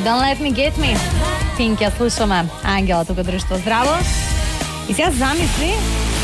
Don't let me get me. Pink, ја слушаме. Ангела тука друштво здраво. И сега замисли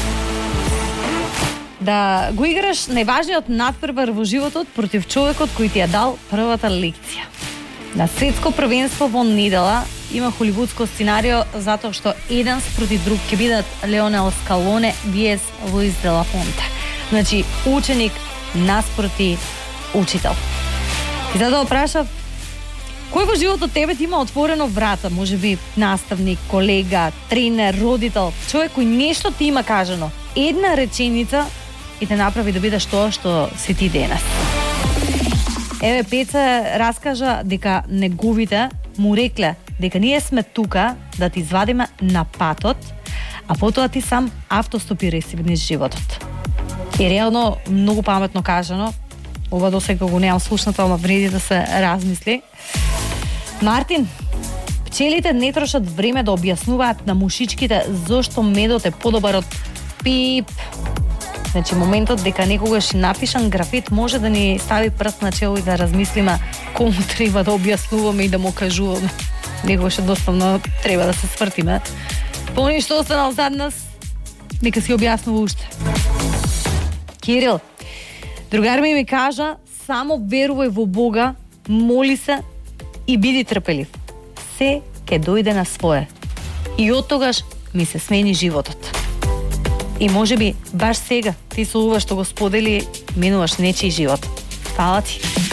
да го играш најважниот надпревар во животот против човекот кој ти ја дал првата лекција. На светско првенство во недела има холивудско сценарио затоа што еден спроти друг ќе бидат Леонел Скалоне vs Луис де ла Фонте. Значи, ученик наспроти учител. И затоа прашав, кој во животот тебе ти има отворено врата? Можеби наставник, колега, тренер, родител, човек кој нешто ти има кажано. Една реченица и те направи да бидеш тоа што си ти денес. Еве, Пеца раскажа дека неговите му рекле дека ние сме тука да ти извадиме на патот, а потоа ти сам автостопирај си низ животот. И реално многу паметно кажано, ова досега го немам слушнато, ама вреди да се размисли. Мартин, пчелите не трошат време да објаснуваат на мушичките зошто медот е подобар од пип. Значи, моментот дека некогаш напишан графит може да ни стави прст на чело и да размислиме кому треба да објаснуваме и да му кажуваме. Некогаш едноставно треба да се свртиме. Пони што останал зад нас, нека си објаснува уште. Кирил, другар ми кажа, само верувај во Бога, моли се и биди трпелив. Се ќе дојде на свое. И од тогаш ми се смени животот. И можеби баш сега ти со ова што го сподели менуваш нечи живот. Фала ти.